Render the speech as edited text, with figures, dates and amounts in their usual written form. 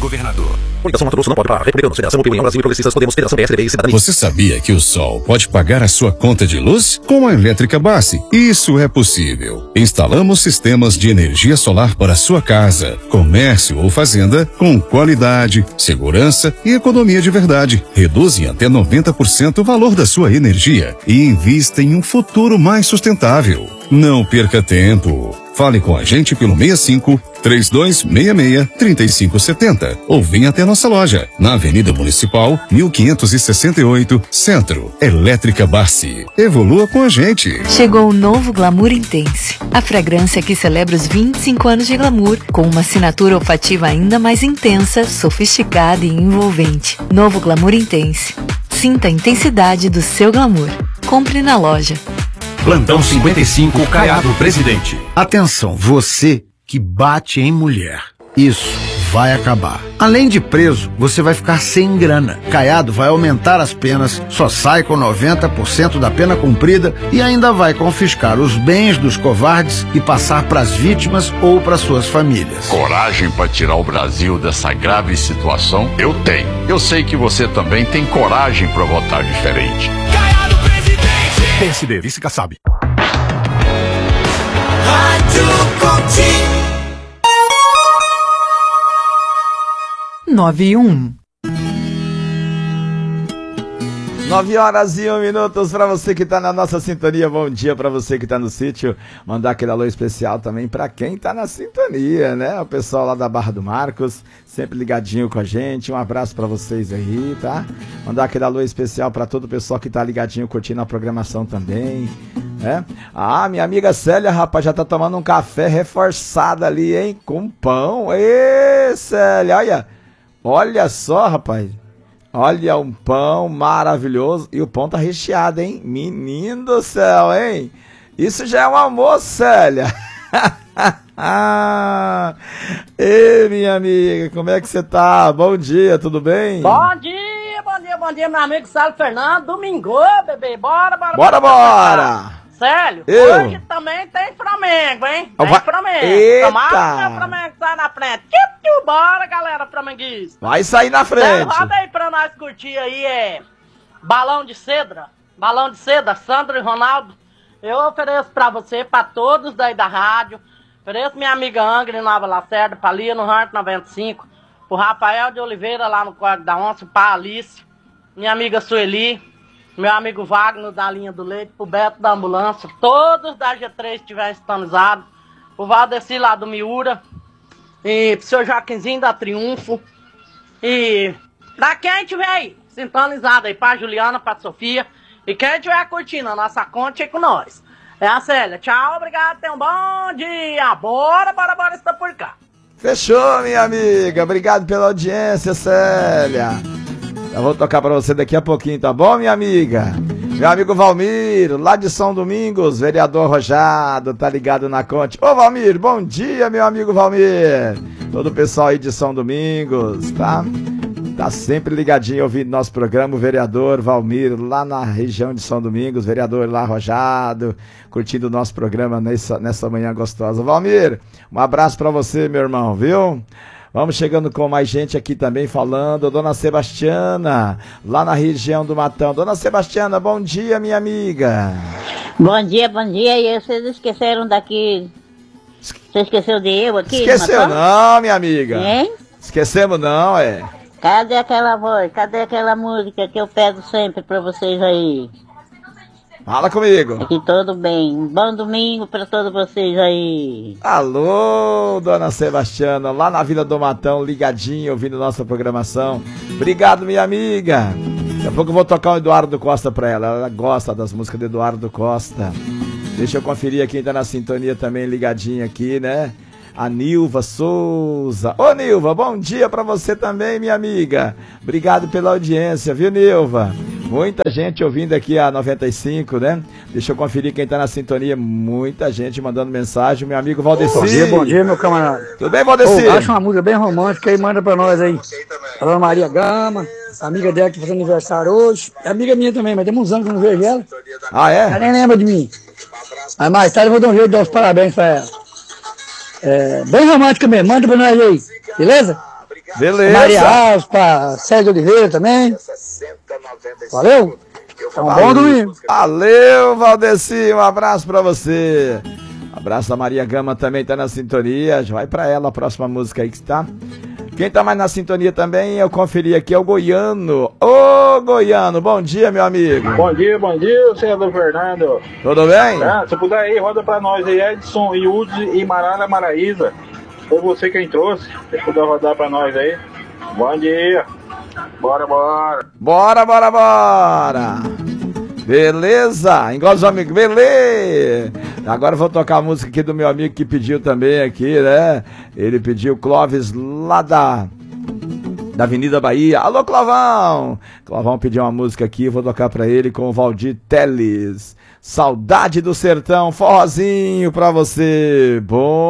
governador. Coligação Mato Grosso não pode parar. Republicanos, Federação União Brasil e Progressistas, Podemos, Federação PSDB e Cidadania. Você sabia que o sol pode pagar a sua conta de luz? Com a Elétrica Bassi, isso é possível. Instalamos sistemas de energia solar para sua casa, comércio ou fazenda com qualidade, segurança e economia de verdade. Reduzem até 90% o valor da sua energia e invista em um futuro mais sustentável. Não perca tempo. Fale com a gente pelo 65-3266-3570 ou venha até nossa loja, na Avenida Municipal, 1568, Centro. Elétrica Bassi. Evolua com a gente. Chegou o novo Glamour Intense, a fragrância que celebra os 25 anos de glamour, com uma assinatura olfativa ainda mais intensa, sofisticada e envolvente. Novo Glamour Intense. Sinta a intensidade do seu glamour. Compre na loja. Plantão 55, Caiado Presidente. Atenção, você que bate em mulher. Isso vai acabar. Além de preso, você vai ficar sem grana. Caiado vai aumentar as penas, só sai com 90% da pena cumprida e ainda vai confiscar os bens dos covardes e passar para as vítimas ou para suas famílias. Coragem para tirar o Brasil dessa grave situação? Eu tenho. Eu sei que você também tem coragem para votar diferente. PSD, vice Kassab. Rádio Cotim 9-1. 9h01 para você que tá na nossa sintonia. Bom dia para você que tá no sítio. Mandar aquele alô especial também para quem tá na sintonia, né? O pessoal lá da Barra do Marcos, sempre ligadinho com a gente. Um abraço para vocês aí, tá? Mandar aquele alô especial para todo o pessoal que tá ligadinho, curtindo a programação também, né? Ah, minha amiga Célia, rapaz, já tá tomando um café reforçado ali, hein? Com pão. Ê, Célia, olha só, rapaz. Olha, um pão maravilhoso. E o pão tá recheado, hein? Menino do céu, hein? Isso já é um almoço, Célia. Ei, minha amiga, como é que você tá? Bom dia, tudo bem? Bom dia, meu amigo Célio Fernando. Domingo, bebê. Bora. Célio, hoje também tem Flamengo, hein? Tem Flamengo. Eita! Tomara que o Flamengo sai na frente. Bora, galera flamenguista. Vai sair na frente. Roda aí pra nós curtir aí, Balão de Seda, Sandro e Ronaldo. Eu ofereço pra você, pra todos daí da rádio. Ofereço minha amiga Angry, Nova Lacerda, pra Lia no Rancho 95. Pro Rafael de Oliveira, lá no Código da Onça, pra Alice. Minha amiga Sueli. Meu amigo Wagner da Linha do Leite, pro Beto da Ambulância, todos da G3 estiverem sintonizados, pro Valdeci lá do Miura, e pro seu Joaquinzinho da Triunfo, e pra quem tiver aí sintonizado aí, pra Juliana, pra Sofia, e quem tiver curtindo a nossa conta aí com nós. É a Célia, tchau, obrigado, tenha um bom dia, bora, está por cá. Fechou, minha amiga, obrigado pela audiência, Célia. Eu vou tocar pra você daqui a pouquinho, tá bom, minha amiga? Meu amigo Valmir, lá de São Domingos, vereador Rojado, tá ligado na Conte. Ô, Valmir, bom dia, meu amigo Valmir. Todo o pessoal aí de São Domingos, tá? Tá sempre ligadinho ouvindo nosso programa, o vereador Valmir, lá na região de São Domingos, vereador lá Rojado, curtindo o nosso programa nessa manhã gostosa. Valmir, um abraço pra você, meu irmão, viu? Vamos chegando com mais gente aqui também falando. Dona Sebastiana, lá na região do Matão. Dona Sebastiana, bom dia, minha amiga. Bom dia. E vocês esqueceram daqui? Você esqueceu de eu aqui? Esqueceu não, minha amiga. Hein? Esquecemos não, Cadê aquela voz? Cadê aquela música que eu pego sempre pra vocês aí? Fala comigo. Aqui tudo bem. Um bom domingo pra todos vocês aí. Alô, Dona Sebastiana, lá na Vila do Matão, ligadinho, ouvindo nossa programação. Obrigado, minha amiga. Daqui a pouco eu vou tocar o Eduardo Costa pra ela. Ela gosta das músicas do Eduardo Costa. Deixa eu conferir quem tá na sintonia também, ligadinho aqui, né? A Nilva Souza. Ô, Nilva, bom dia pra você também, minha amiga. Obrigado pela audiência, viu, Nilva? Muita gente ouvindo aqui a 95, né? Deixa eu conferir quem tá na sintonia. Muita gente mandando mensagem. Meu amigo Valdeci. Bom dia, meu camarada. Tudo bem, Valdeci? Acha uma música bem romântica aí, manda pra nós aí. A Dona Maria Gama, amiga dela que faz aniversário hoje. É amiga minha também, mas tem uns anos que eu não vejo ela. Ah, é? Ela nem lembra de mim. Mas mais tarde eu vou dar um jeito de dar os parabéns pra ela. Bem romântica mesmo, manda pra nós aí, beleza? Beleza. Maria Alves, pra Sérgio Oliveira também. Valeu. Um bom domingo. Valeu, Valdeci. Um abraço pra você. Abraço da Maria Gama também, tá na sintonia. Já vai pra ela a próxima música aí que está. Quem tá mais na sintonia também, eu conferi aqui, é o Goiano. Ô, Goiano, bom dia, meu amigo. Bom dia, César Fernando. Tudo bem? Se puder aí, roda pra nós aí, Edson, Yudi e Marara Maraíza. Foi você quem trouxe. Se puder rodar pra nós aí. Bom dia. Bora. Bora. Beleza? Igual os amigos, beleza? Agora eu vou tocar a música aqui do meu amigo que pediu também aqui, né? Ele pediu Clóvis lá da Avenida Bahia. Alô, Clovão! Clovão pediu uma música aqui, eu vou tocar pra ele com o Valdir Teles. Saudade do Sertão, forrozinho pra você. Bom